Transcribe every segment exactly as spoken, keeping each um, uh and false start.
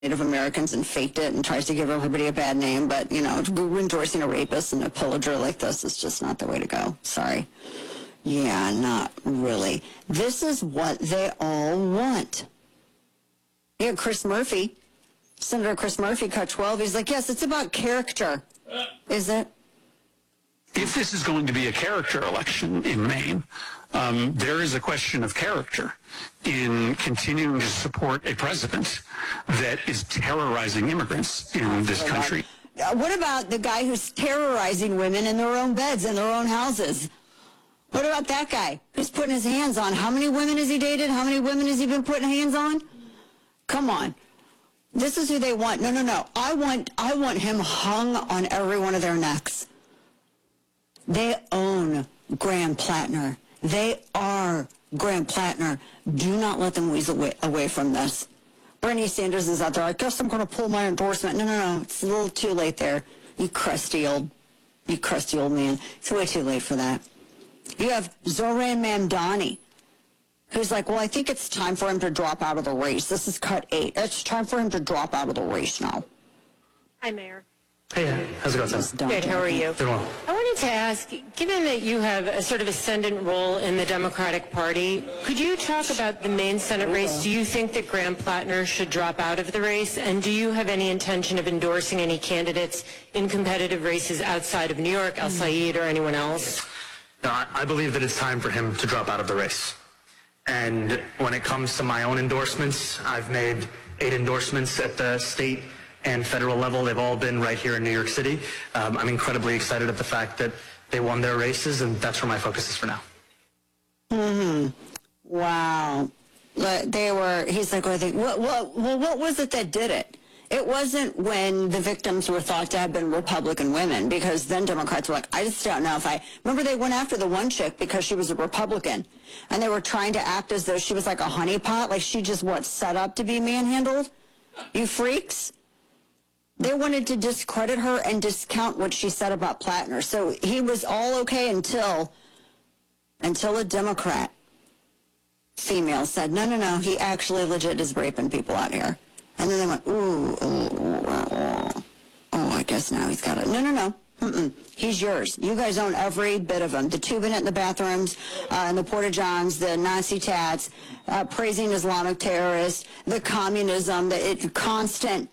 Native Americans and faked it and tries to give everybody a bad name, but, you know, endorsing a rapist and a pillager like this is just not the way to go. Sorry. Yeah, not really. This is what they all want. Yeah, Chris Murphy, Senator Chris Murphy, cut twelve. He's like, yes, it's about character. Is it? If this is going to be a character election in Maine, um, there is a question of character in continuing to support a president that is terrorizing immigrants in this country. Uh, what about the guy who's terrorizing women in their own beds, in their own houses? What about that guy who's putting his hands on? How many women has he dated? How many women has he been putting hands on? Come on. This is who they want. No, no, no. I want, I want him hung on every one of their necks. They own Graham Plattner. They are Graham Plattner. Do not let them weasel away, away from this. Bernie Sanders is out there. I guess I'm going to pull my endorsement. No, no, no. It's a little too late there. You crusty old, you crusty old man. It's way too late for that. You have Zoran Mamdani, who's like, well, I think it's time for him to drop out of the race. This is cut eight. It's time for him to drop out of the race now. Hi, Mayor. Hey, how's it going, Sam? Good, how are you? Doing well. I wanted to ask, given that you have a sort of ascendant role in the Democratic Party, could you talk about the Maine Senate race? Do you think that Graham Plattner should drop out of the race? And do you have any intention of endorsing any candidates in competitive races outside of New York, El Said, or anyone else? No, I, I believe that it's time for him to drop out of the race. And when it comes to my own endorsements, I've made eight endorsements at the state and federal level. They've all been right here in New York City. Um, I'm incredibly excited at the fact that they won their races, and that's where my focus is for now. Hmm. Wow. They were, he's like, well, they, what, what, well, what was it that did it? It wasn't when the victims were thought to have been Republican women, because then Democrats were like, I just don't know if I... Remember, they went after the one chick because she was a Republican, and they were trying to act as though she was like a honeypot, like she just, what, set up to be manhandled? You freaks? They wanted to discredit her and discount what she said about Plattner. So he was all okay until, until a Democrat female said, no, no, no, he actually legit is raping people out here. And then they went, ooh, ooh, ooh, ooh. Oh, I guess now he's got it. No, no, no. Mm-mm. He's yours. You guys own every bit of him. The tubing it in the bathrooms, uh, and the porta-johns, the Nazi tats, uh, praising Islamic terrorists, the communism, the it, constant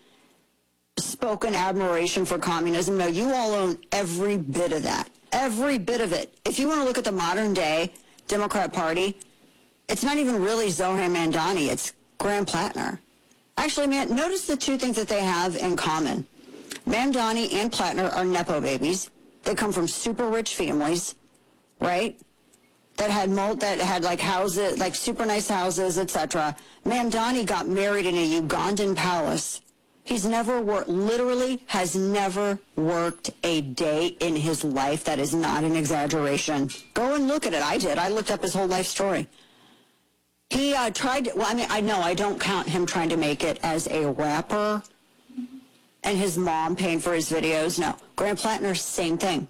spoken admiration for communism. No, you all own every bit of that. Every bit of it. If you want to look at the modern-day Democrat Party, it's not even really Zoran Mamdani. It's Graham Plattner. Actually, man, notice the two things that they have in common. Mamdani and Plattner are Nepo babies. They come from super rich families, right? That had mul- that had like houses, like super nice houses, et cetera. Mamdani got married in a Ugandan palace. He's never worked, literally has never worked a day in his life. That is not an exaggeration. Go and look at it. I did. I looked up his whole life story. He uh, tried to, well, I mean, I know I don't count him trying to make it as a rapper and his mom paying for his videos. No. Graham Plattner, same thing.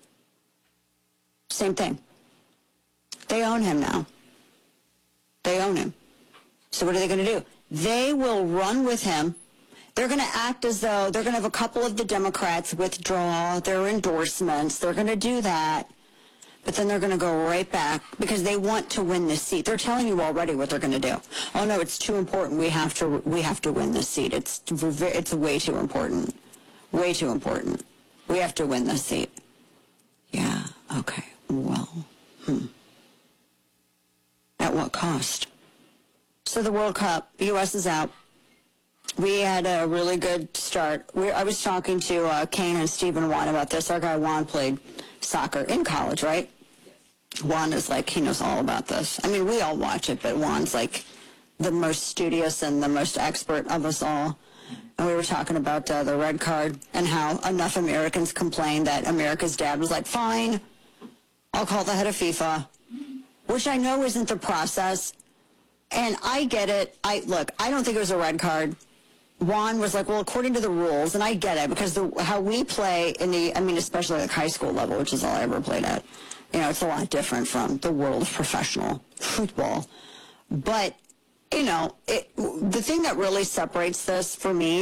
Same thing. They own him now. They own him. So what are they going to do? They will run with him. They're going to act as though they're going to have a couple of the Democrats withdraw their endorsements. They're going to do that. But then they're going to go right back because they want to win this seat. They're telling you already what they're going to do. Oh no, it's too important. We have to. We have to win this seat. It's it's way too important. Way too important. We have to win this seat. Yeah. Okay. Well. Hmm. At what cost? So the World Cup, the U S is out. We had a really good start. We, I was talking to uh, Kane and Stephen Juan about this. Our guy Juan played soccer in college, right? Juan is like, he knows all about this. I mean, we all watch it, but Juan's like the most studious and the most expert of us all. And we were talking about uh, the red card and how enough Americans complained that America's dad was like, fine, I'll call the head of FIFA, which I know isn't the process. And I get it. I look, I don't think it was a red card. Juan was like, well, according to the rules, and I get it, because the, how we play in the, I mean, especially like high school level, which is all I ever played at, you know, it's a lot different from the world of professional football. But you know, it, the thing that really separates this for me